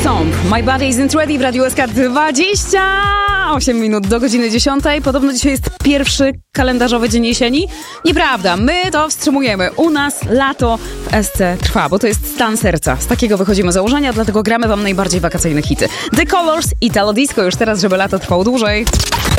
Stomp. My body isn't ready w Radiu SK 28 minut do godziny 10. Podobno dzisiaj jest pierwszy kalendarzowy dzień jesieni. Nieprawda, my to wstrzymujemy. U nas lato w SC trwa, bo to jest stan serca. Z takiego wychodzimy z założenia, dlatego gramy wam najbardziej wakacyjne hity. The Colors, Italo Disco już teraz, żeby lato trwało dłużej.